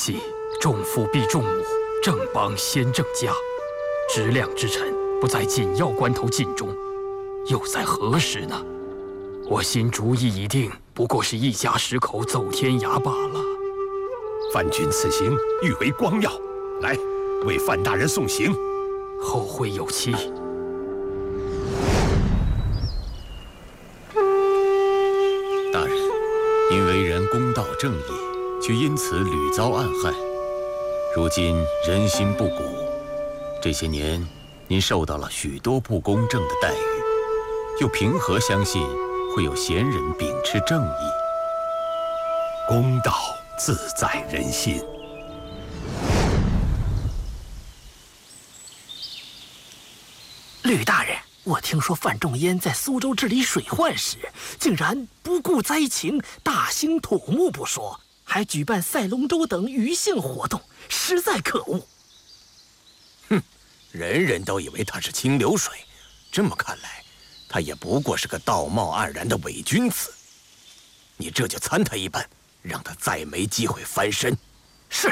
系重父必重母，正邦先正家，直亮之臣不在紧要关头尽忠，又在何时呢？我心主意已定，不过是一家10口走天涯罢了。 范君此行欲为光耀，来为范大人送行。 后会有期。 大人，您为人公道正义，却因此屡遭暗害，如今人心不古。这些年，您受到了许多不公正的待遇，又凭何相信会有贤人秉持正义？ 公道自在人心。 吕大人，我听说范仲淹在苏州治理水患时，竟然不顾灾情，大兴土木不说，还举办赛龙舟等娱性活动，实在可恶。 哼，人人都以为他是清流水，这么看来，他也不过是个道貌岸然的伪君子。你这就参他一本，让他再没机会翻身。 是。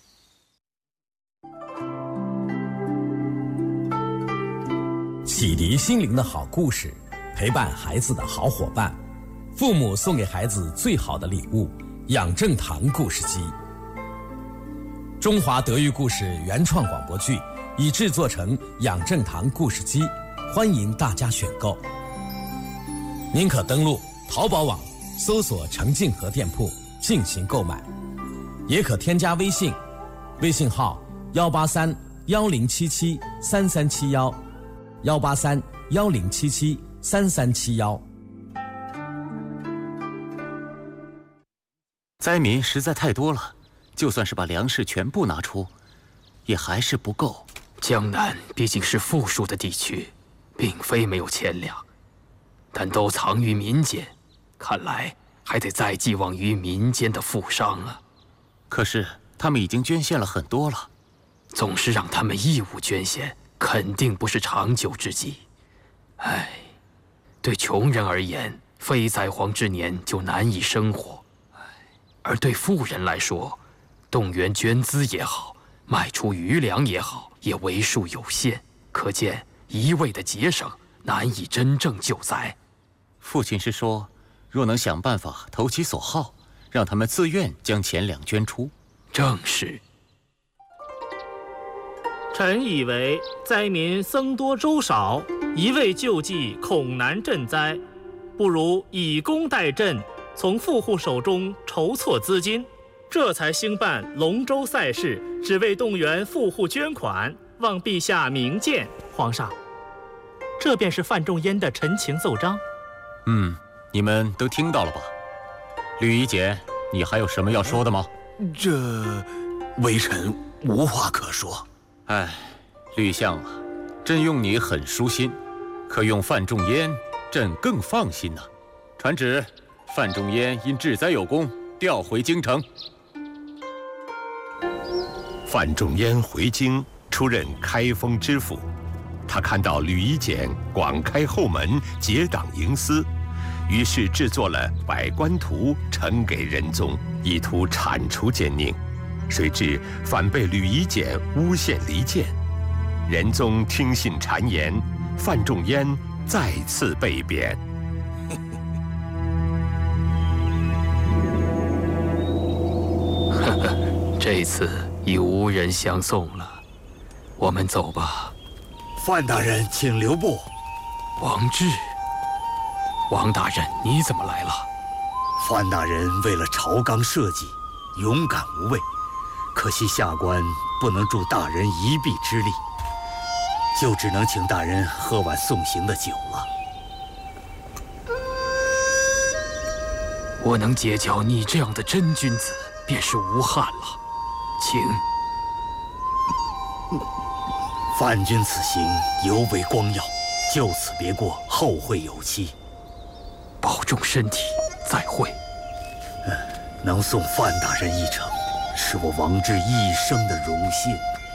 启迪心灵的好故事，陪伴孩子的好伙伴，父母送给孩子最好的礼物——养正堂故事机。中华德育故事原创广播剧已制作成养正堂故事机，欢迎大家选购。您可登录淘宝网搜索程静和店铺进行购买，也可添加微信，微信号18310773371，18310773371。 灾民实在太多了，就算是把粮食全部拿出，也还是不够。 江南毕竟是富庶的地区，并非没有钱粮，但都藏于民间，看来还得再寄望于民间的富商啊。 可是他们已经捐献了很多了， 总是让他们义务捐献，肯定不是长久之计。唉，对穷人而言，非灾荒之年就难以生活；而对富人来说，动员捐资也好，卖出余粮也好，也为数有限。可见一味的节省，难以真正救灾。 父亲是说，若能想办法投其所好，让他们自愿将钱粮捐出。 正是。 臣以为灾民僧多粥少，一味救济恐难赈灾，不如以工代赈，从富户手中筹措资金，这才兴办龙舟赛事，只为动员富户捐款，望陛下明鉴。 皇上，这便是范仲淹的陈情奏章。 你们都听到了吧？吕夷简，你还有什么要说的吗？ 这，微臣无话可说。 哎，吕相啊，朕用你很舒心，可用范仲淹，朕更放心呐。传旨，范仲淹因治灾有功，调回京城。 范仲淹回京出任开封知府，他看到吕夷简广开后门，结党营私，于是制作了《百官图》呈给仁宗，意图铲除奸佞。谁知反被吕夷简诬陷离间，仁宗听信谗言，范仲淹再次被贬。 这次已无人相送了，我们走吧。 范大人，请留步。 王志，王大人，你怎么来了？ 范大人为了朝纲社稷，勇敢无畏，可惜下官不能助大人一臂之力，就只能请大人喝碗送行的酒了。 我能结交你这样的真君子，便是无憾了。请。 范君此行尤为光耀，就此别过，后会有期。 保重身体，再会。 能送范大人一程，是我王志一生的荣幸。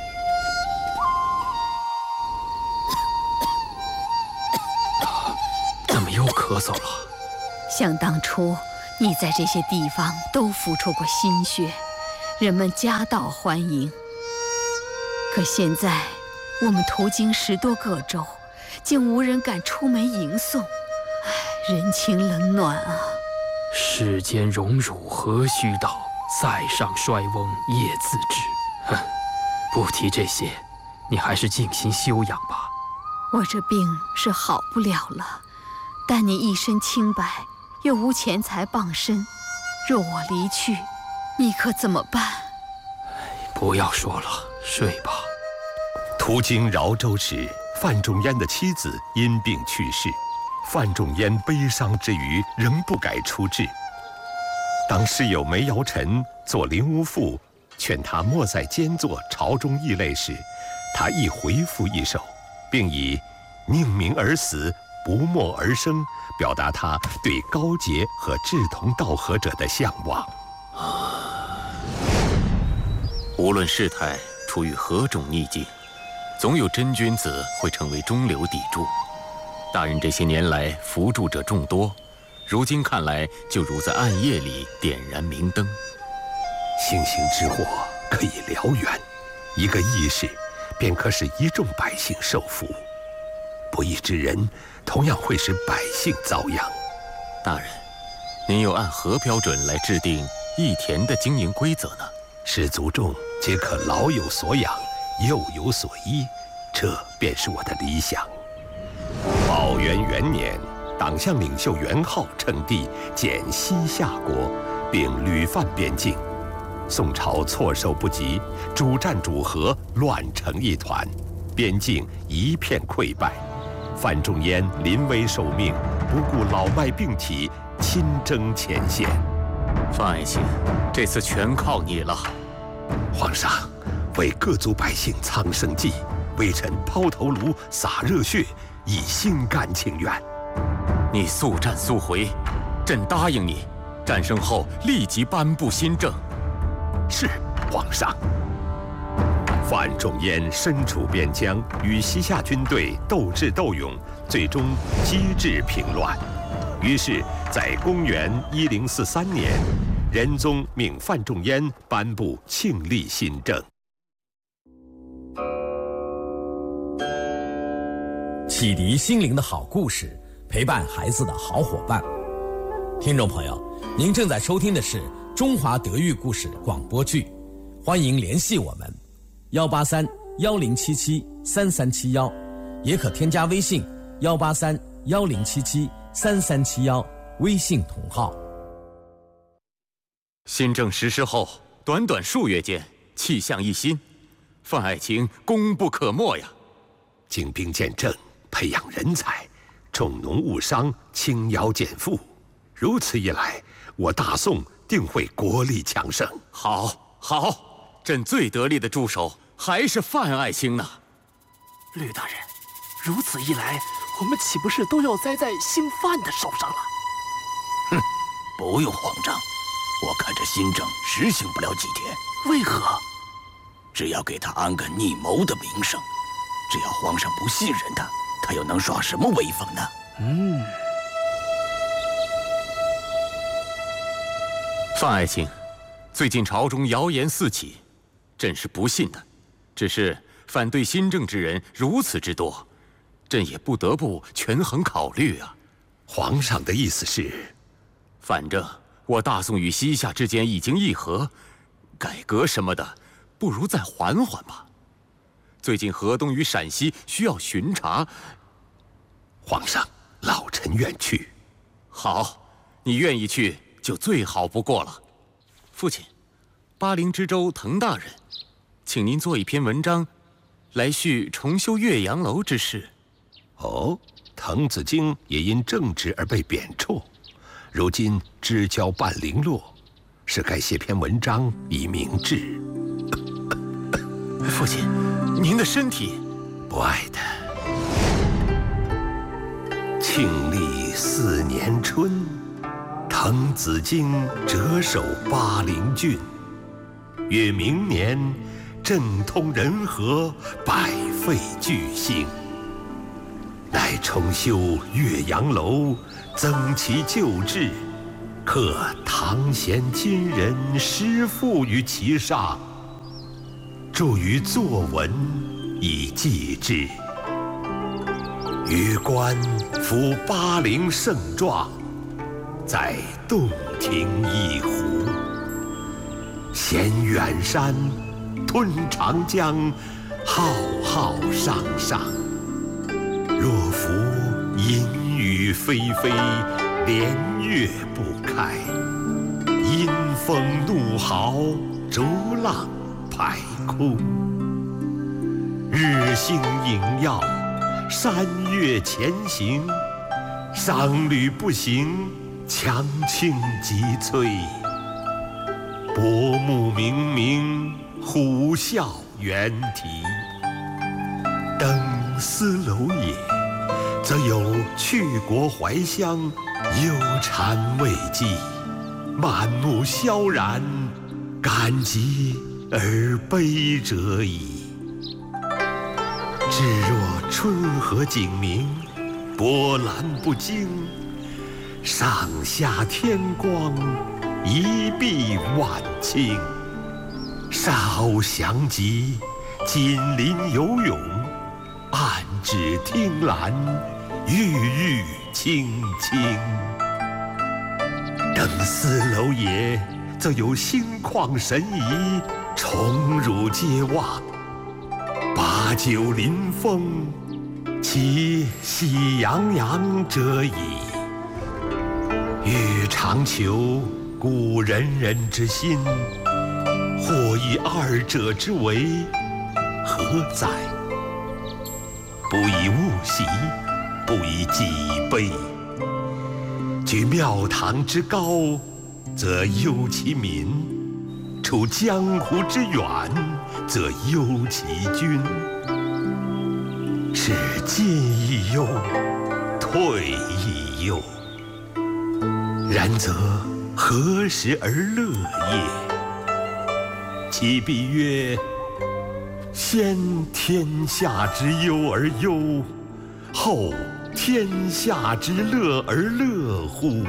怎么又咳嗽了？ 想当初，你在这些地方都付出过心血， 人们夹道欢迎。可现在我们途经10多个州，竟无人敢出门迎送，人情冷暖啊！ 世间荣辱何须道，塞上衰翁夜自知。哼，不提这些，你还是静心休养吧。 我这病是好不了了，但你一身清白，又无钱财傍身，若我离去，你可怎么办？ 不要说了，睡吧。 途经饶州时，范仲淹的妻子因病去世，范仲淹悲伤之余，仍不改出治。当室友梅尧臣做灵乌赋，劝他莫再兼作朝中异类时，他亦回复一首，并以宁鸣而死，不默而生，表达他对高洁和志同道合者的向往。 无论事态处于何种逆境，总有真君子会成为中流砥柱。大人这些年来扶助者众多，如今看来就如在暗夜里点燃明灯。 星星之火可以燎原，一个义士便可使一众百姓受福。不义之人同样会使百姓遭殃。 大人，您又按何标准来制定义田的经营规则呢？ 士族众皆可老有所养，幼有所依，这便是我的理想。宝元元年，党项领袖元昊称帝，建西夏国，并屡犯边境。宋朝措手不及，主战主和，乱成一团，边境一片溃败。范仲淹临危受命，不顾老迈病体，亲征前线。 范爱卿，这次全靠你了。 皇上，为各族百姓苍生计，微臣抛头颅洒热血，已心甘情愿。 你速战速回，朕答应你，战胜后立即颁布新政。 是，皇上。范仲淹身处边疆，与西夏军队斗智斗勇，最终机智平乱。于是，在公元1043年，仁宗命范仲淹颁布庆历新政。 启迪心灵的好故事，陪伴孩子的好伙伴。听众朋友，您正在收听的是中华德育故事广播剧，欢迎联系我们183-1077-3371，也可添加微信183-1077-3371，微信同号。 新政实施后，短短数月间，气象一新，范爱卿功不可没呀！ 精兵简政，培养人才，重农务商，轻徭减负。如此一来，我大宋定会国力强盛。 好，好，朕最得力的助手还是范爱卿呢。 吕大人，如此一来，我们岂不是都要栽在姓范的手上了？ 哼，不用慌张，我看这新政实行不了几天。 为何？ 只要给他安个逆谋的名声，只要皇上不信任他，他又能耍什么威风呢？ 范爱卿，最近朝中谣言四起，朕是不信的。只是反对新政之人如此之多，朕也不得不权衡考虑啊。 皇上的意思是？ 反正我大宋与西夏之间已经议和，改革什么的，不如再缓缓吧。最近河东与陕西需要巡查。 皇上，老臣愿去。 好，你愿意去就最好不过了。父亲，巴陵知州滕大人，请您做一篇文章，来叙重修岳阳楼之事。 哦，滕子京也因正直而被贬黜，如今知交半零落，是该写篇文章以明志。 父亲，您的身体不爱的。庆历4年春，滕子京谪守巴陵郡。约明年，政通人和，百废具兴。乃重修岳阳楼，增其旧制， 刻唐贤今人诗赋于其上，著于作文以记之。予观夫巴陵胜状，在洞庭一湖。衔远山，吞长江，浩浩汤汤。若夫阴雨霏霏，连月不开，阴风怒号，逐浪排哭。日星隐曜，山岳前行，商旅不行，樯倾楫摧。薄暮冥冥，虎啸猿啼。登斯楼也，则有去国怀乡，忧谗畏讥，满目萧然，感极而悲者矣。至若春和景明，波澜不惊，上下天光，一碧万顷。少祥极，锦鳞游泳，暗指听兰，郁郁青青。登斯楼也，则有星旷神怡，宠辱皆忘。把酒临风，其喜洋洋者矣。欲长求故人人之心，或以二者之为，何哉？不以物喜，不以己悲。居庙堂之高，则忧其民；处江湖之远，则忧其君。是进亦忧，退亦忧。然则何时而乐也？其必曰：先天下之忧而忧，后天下之乐而乐乎？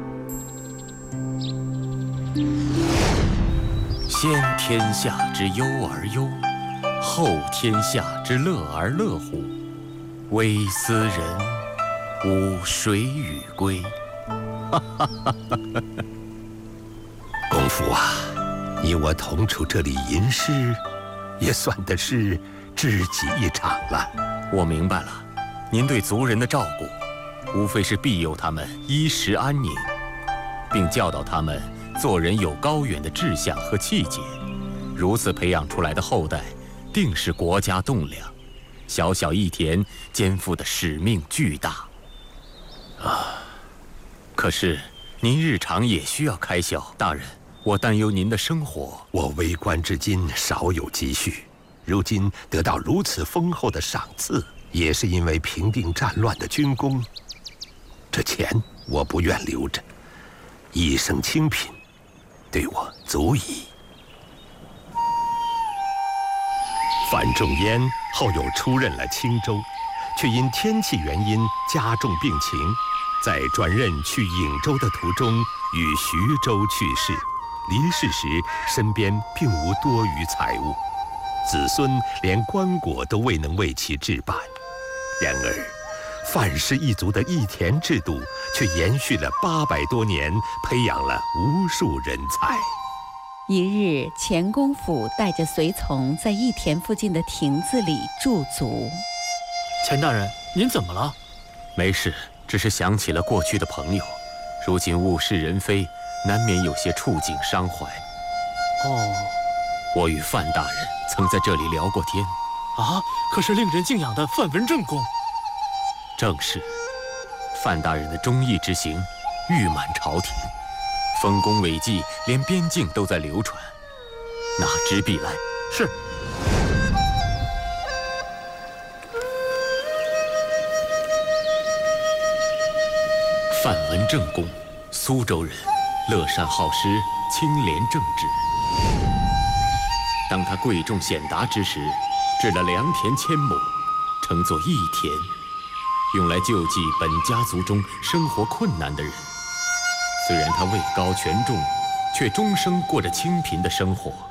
先天下之忧而忧，后天下之乐而乐乎？微斯人，吾谁与归？ 公父啊，你我同处这里吟诗，也算得是知己一场了。 我明白了，您对族人的照顾，无非是庇佑他们衣食安宁，并教导他们做人有高远的志向和气节。如此培养出来的后代，定是国家栋梁。小小一田，肩负的使命巨大。可是您日常也需要开销，大人，我担忧您的生活。 我为官至今少有积蓄，如今得到如此丰厚的赏赐，也是因为平定战乱的军功。这钱我不愿留着，一生清贫，对我足矣。范仲淹后又出任了青州，却因天气原因加重病情，在转任去颍州的途中于徐州去世。离世时身边并无多余财物，子孙连棺椁都未能为其置办。然而范氏一族的义田制度却延续了800多年，培养了无数人才。 一日，钱公甫带着随从在义田附近的亭子里驻足。 钱大人，您怎么了？ 没事，只是想起了过去的朋友，如今物是人非，难免有些触景伤怀。我与范大人曾在这里聊过天。 可是令人敬仰的范文正公。 正是，范大人的忠义之行誉满朝廷，丰功伟绩连边境都在流传。拿纸笔来。 是。 范文正公，苏州人，乐善好施，清廉正直。当他贵重显达之时，置了良田1000亩，称作义田，用来救济本家族中生活困难的人。 虽然他位高权重，却终生过着清贫的生活。